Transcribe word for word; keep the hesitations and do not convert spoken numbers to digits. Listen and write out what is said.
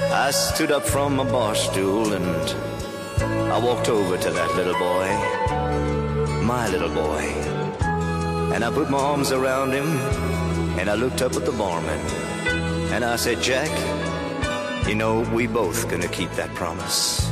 I stood up from my bar stool and I walked over to that little boy, my little boy, and I put my arms around him and I looked up at the barman and I said, Jack, you know, we both gonna keep that promise.